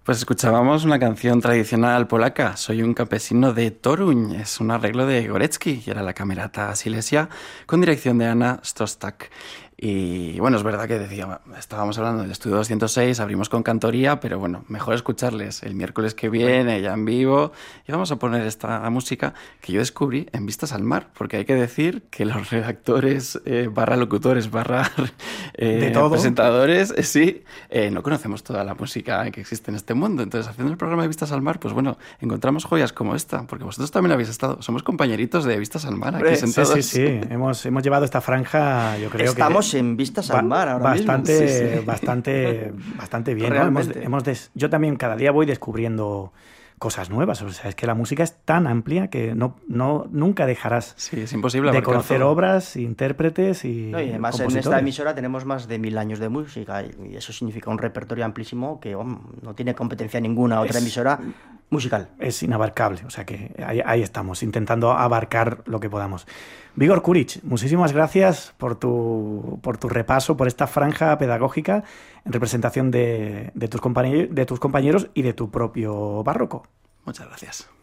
Pues escuchábamos una canción tradicional polaca, Soy un campesino de Toruń. Es un arreglo de Górecki y era la Camerata Silesia con dirección de Anna Szostak. Y bueno, es verdad que estábamos hablando del Estudio 206, abrimos con cantoría, pero bueno, mejor escucharles el miércoles que viene, ya en vivo. Y vamos a poner esta música que yo descubrí en Vistas al Mar, porque hay que decir que los redactores, barra locutores, barra presentadores, no conocemos toda la música que existe en este mundo. Entonces, haciendo el programa de Vistas al Mar, pues bueno, encontramos joyas como esta, porque vosotros también habéis estado. Somos compañeritos de Vistas al Mar aquí sentados. Sí. Hemos llevado esta franja, yo creo que... Estamos en Vistas al Mar ahora bastante, mismo. Bastante bien, ¿no? Yo también cada día voy descubriendo cosas nuevas. O sea, es que la música es tan amplia que nunca dejarás es imposible de conocer obras, intérpretes y además en esta emisora tenemos más de 1000 años de música y eso significa un repertorio amplísimo que no tiene competencia ninguna otra emisora musical. Es inabarcable, o sea que ahí estamos, intentando abarcar lo que podamos. Vigor Kuric, muchísimas gracias por tu repaso, por esta franja pedagógica en representación de tus compañeros y de tu propio barroco. Muchas gracias.